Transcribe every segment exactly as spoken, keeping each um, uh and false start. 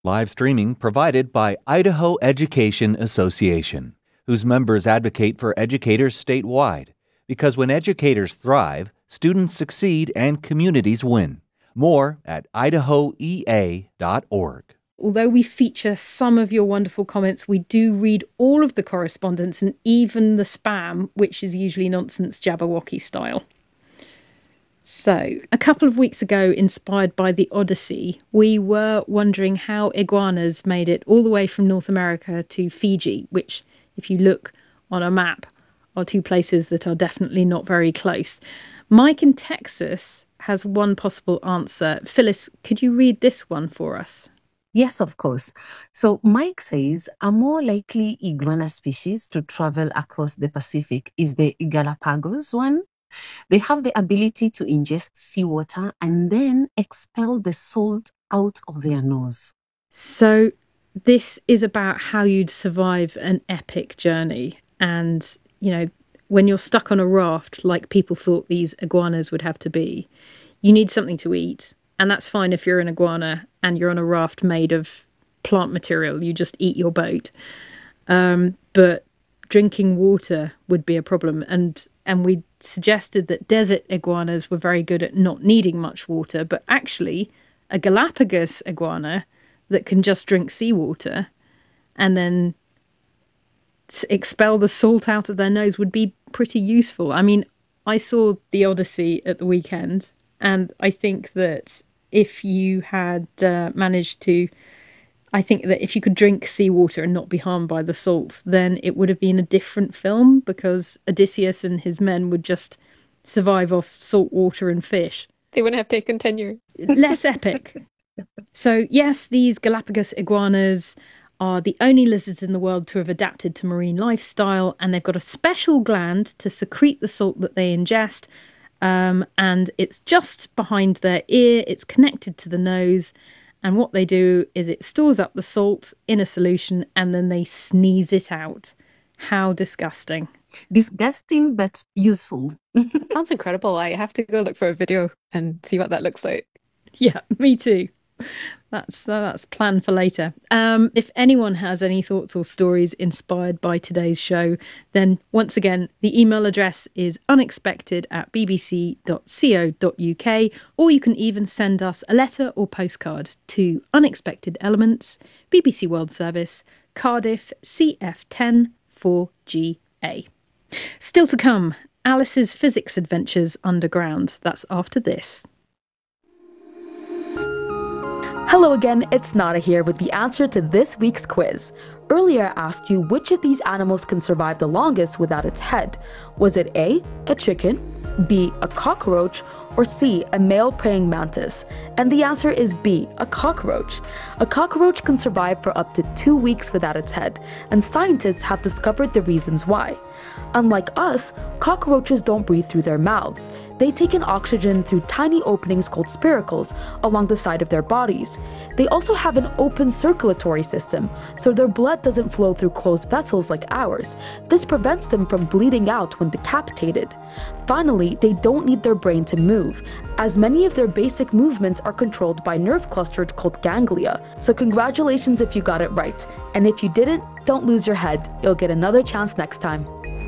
Live streaming provided by Idaho Education Association, whose members advocate for educators statewide. Because when educators thrive, students succeed and communities win. More at idaho e a dot org. Although we feature some of your wonderful comments, we do read all of the correspondence and even the spam, which is usually nonsense Jabberwocky style. So, a couple of weeks ago, inspired by the Odyssey, we were wondering how iguanas made it all the way from North America to Fiji, which, if you look on a map, are two places that are definitely not very close. Mike in Texas has one possible answer. Phyllis, could you read this one for us? Yes, of course. So Mike says a more likely iguana species to travel across the Pacific is the Galapagos one. They have the ability to ingest seawater and then expel the salt out of their nose. So this is about how you'd survive an epic journey. And, you know, when you're stuck on a raft, like people thought these iguanas would have to be, you need something to eat. And that's fine if you're an iguana and you're on a raft made of plant material. You just eat your boat. Um, but drinking water would be a problem. And and we suggested that desert iguanas were very good at not needing much water. But actually, a Galapagos iguana that can just drink seawater and then expel the salt out of their nose would be pretty useful. I mean, I saw the Odyssey at the weekend, and I think that if you had uh, managed to, I think that if you could drink seawater and not be harmed by the salt, then it would have been a different film, because Odysseus and his men would just survive off salt water and fish. They wouldn't have to continue. Less epic. So yes, these Galapagos iguanas are the only lizards in the world to have adapted to marine lifestyle, and they've got a special gland to secrete the salt that they ingest, um, and it's just behind their ear. It's connected to the nose, and what they do is it stores up the salt in a solution and then they sneeze it out. How disgusting. Disgusting, but useful. That sounds incredible. I have to go look for a video and see what that looks like. Yeah, me too. That's uh, that's planned for later. Um, if anyone has any thoughts or stories inspired by today's show, then once again, the email address is unexpected at b b c dot co dot u k, or you can even send us a letter or postcard to Unexpected Elements, B B C World Service, Cardiff, C F ten four G A. Still to come, Alice's physics adventures underground. That's after this. Hello again, it's Nada here with the answer to this week's quiz. Earlier I asked you which of these animals can survive the longest without its head. Was it A, a chicken, B, a cockroach, or C, a male praying mantis? And the answer is B, a cockroach. A cockroach can survive for up to two weeks without its head, and scientists have discovered the reasons why. Unlike us, cockroaches don't breathe through their mouths. They take in oxygen through tiny openings called spiracles along the side of their bodies. They also have an open circulatory system, so their blood doesn't flow through closed vessels like ours. This prevents them from bleeding out when decapitated. Finally, they don't need their brain to move, as many of their basic movements are controlled by nerve clusters called ganglia. So congratulations if you got it right. And if you didn't, don't lose your head. You'll get another chance next time.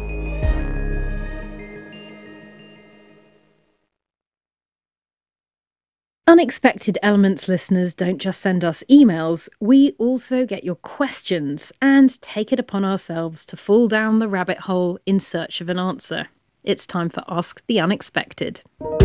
Unexpected Elements listeners don't just send us emails, we also get your questions and take it upon ourselves to fall down the rabbit hole in search of an answer. It's time for Ask the Unexpected.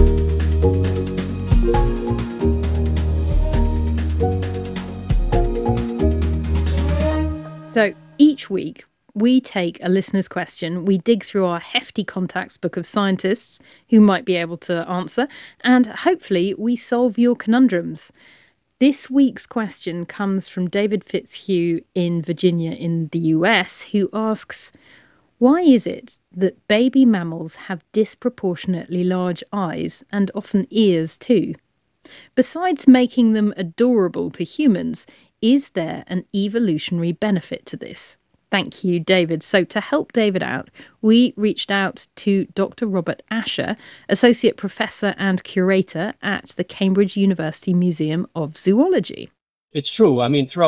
So each week, we take a listener's question, we dig through our hefty contacts book of scientists who might be able to answer, and hopefully we solve your conundrums. This week's question comes from David Fitzhugh in Virginia in the U S, who asks, why is it that baby mammals have disproportionately large eyes and often ears too? Besides making them adorable to humans, is there an evolutionary benefit to this? Thank you, David. So to help David out, we reached out to Doctor Robert Asher, Associate Professor and Curator at the Cambridge University Museum of Zoology. It's true. I mean, throughout